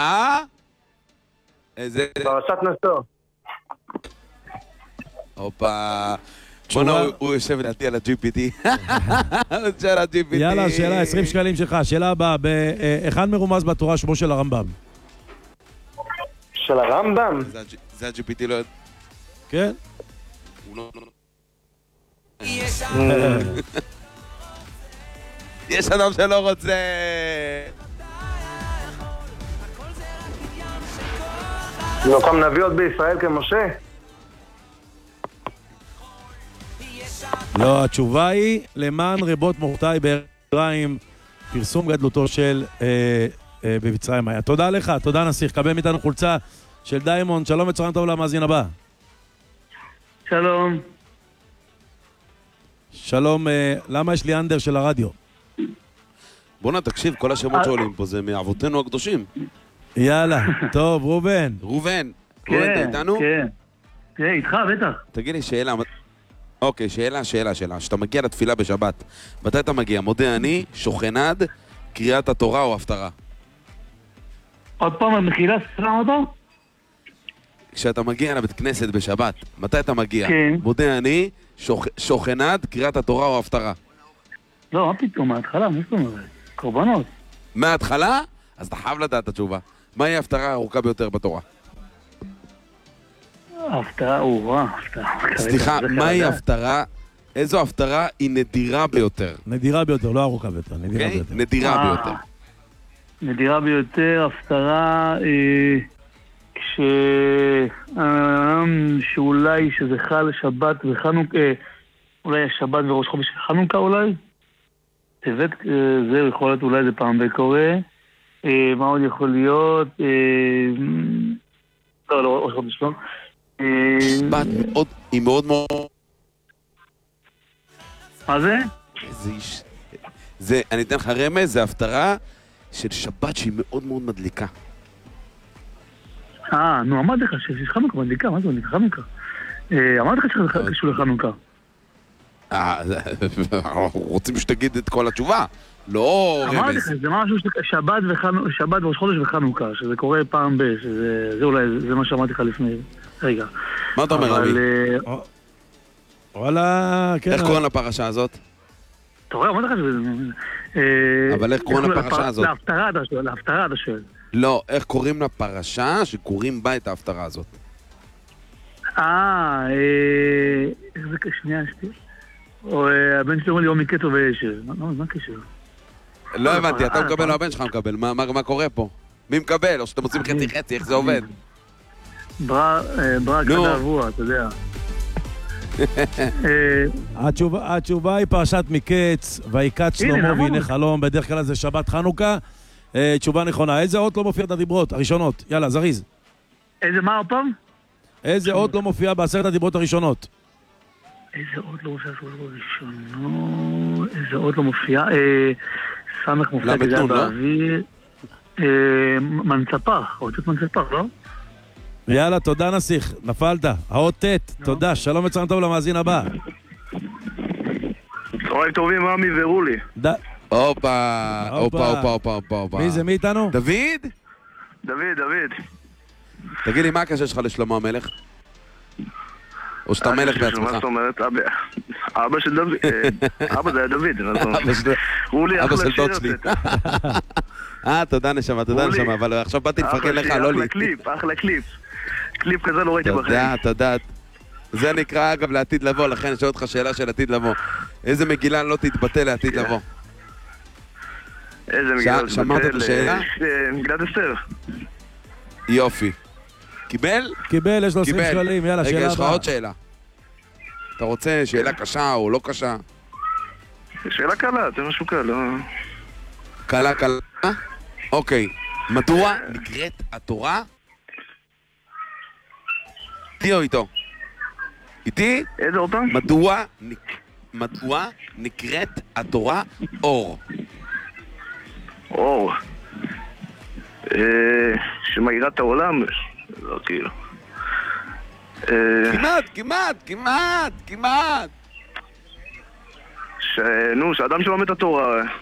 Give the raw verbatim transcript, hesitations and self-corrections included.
אה? איזה... פרשת נשוא. הופה. בוא'נה, הוא יושב לדעתי על ה-ג'י פי טי. של ה-ג'י פי טי. יאללה, שאלה, עשרים שקלים שלך. שאלה הבאה, באחד מרומז בתורה שמו של הרמב"ם? של הרמב"ם? זה ה-ג'י פי טי לא יודע. כן? הוא לא... יש אדם שלא רוצה. לא קם נביא עוד בישראל כמשה? לא, התשובה היא למען רבות מורתי באריים, פרסום גדלותו של אה, אה, במצרים היה. תודה לך, תודה נסיך, קבל מאיתנו חולצה של דיימונד. שלום וצהריים טוב למאזין הבא. שלום. שלום, אה, למה יש לי אנדר של הרדיו? בוא'נה, תקשיב, כל השמות שעולים פה זה מאבותינו הקדושים. יאללה, טוב, רובן. רובן, כן, רובן, אתה איתנו? כן, כן, איתך, בטח. תגיד לי שאלה, אוקיי, שאלה, שאלה, שאלה. כשאתה מגיע לתפילה בשבת, מתי אתה מגיע? מודה אני, שוכנד, קריאת התורה או הפטרה? עוד פעם, מחילה, סלם אותו? כשאתה מגיע לבית כנסת בשבת, מתי אתה מגיע? כן. מודה אני, שוכ... שוכנד, קריאת התורה או הפטרה? לא, מה פתאום, מההתחלה, מה זאת אומרת? קורבנות. מההתחלה? אז אתה חייב לדעת את התשובה. מהי ההפטרה הארוכה ביותר בתורה? הפטרה, אורה, הפטרה. סליחה, מהי ההפטרה? איזו הפטרה היא נדירה ביותר? נדירה ביותר, לא ארוכה ביותר, נדירה אוקיי? ביותר. נדירה ביותר. נדירה ביותר, הפטרה, כש... שאולי שזה חל שבת וחנוכה, אולי השבת וראש חודש חנוכה אולי? טבת, זה יכול להיות אולי זה פעם בקורה. מה עוד יכול להיות? לא, לא, ראש חודש לא. שבת מאוד, היא מאוד מאוד... מה זה? איזה איש... זה, אני אתן לך רמז, זה הפטרה של שבת שהיא מאוד מאוד מדליקה. אה, נו, אמרתי לך שיש חנוכה מדליקה, מה זה מדליקה? חנוכה. אמרתי לך שזה קשור לחנוכה. אה, אנחנו רוצים שתגיד את כל התשובה, לא רמז. אמרתי לך, זה משהו שבת וראש חודש וחנוכה, שזה קורה פעם ב... זה אולי, זה מה שאמרתי לך לפני רגע. מה אתה אומר, רבי? וואלה, כן. איך קוראים לפרשה הזאת? אתה רואה, אמרתי לך שזה... אבל איך קוראים לפרשה הזאת? להפטרה אתה שואל, להפטרה אתה שואל. לא, איך קוראים לפרשה שקוראים בה את ההפטרה הזאת? אה, איך זה כשנייה שתי? או הבן שלי אומר לי, או מקטו וישר. מה קשר? לא הבנתי, אתה מקבל או הבן שלך מקבל? מה קורה פה? מי מקבל? או שאתם עושים חצי חצי, איך זה עובד? ברק הדאבוע, אתה יודע. התשובה היא פרשת מקץ, ויקץ שלמה והנה חלום, בדרך כלל זה שבת חנוכה. תשובה נכונה. איזה אות לא מופיע את הדיברות הראשונות? יאללה, זריז. איזה מה הפעם? איזה אות לא מופיע בעשרת הדיברות הראשונות? איזה אות לא מופיע בעשרת הדיברות הראשונות? איזה אות לא מופיע? סמך מופיע כזה באוויר. מנצפח, אותות מנצפח, לא? יאללה, תודה נסיך, נפלת. האות ט', תודה, שלום וצהריים טוב למאזין הבא. צהריים טובים, עמי ורולי. הופה, הופה, הופה, הופה, הופה. מי זה, מי איתנו? דוד? דוד, דוד. תגיד לי, מה הקשר שלך לשלמה המלך? או שאתה מלך בעצמך? מה זאת אומרת? אבא של דוד. אבא זה היה דוד. אבא של דוד שלי. אה, תודה נשמה, תודה נשמה, אבל עכשיו באתי לפרגן לך, לא לי. אחלה קליפ, אחלה קליפ. קליפ כזה לא ראיתי בחיים. תודה, תודה. זה נקרא אגב לעתיד לבוא, לכן אני שואל אותך שאלה של עתיד לבוא. איזה מגילה לא תתבטא לעתיד לבוא? איזה מגילה לא תתבטא? שמעת את השאלה? מגילת אסתר. יופי. קיבל? קיבל, יש לו עשרים שקלים, יאללה, שאלה הבאה. רגע, יש לך עוד שאלה. אתה רוצה שאלה קשה או לא קשה? שאלה קלה, זה משהו קל, לא... קלה, קלה? אוקיי. מדוע נקראת התורה? איתי או איתו? איתי? איזה אותם? מדוע, מדוע נקראת התורה אור? אור. שמאירה את העולם, לא כאילו. כמעט, כמעט, כמעט, כמעט. נו, שאדם שלומד את התורה,